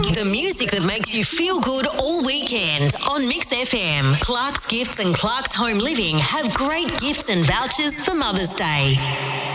The music that makes you feel good all weekend on Mix FM. Clark's Gifts and Clark's Home Living have great gifts and vouchers for Mother's Day.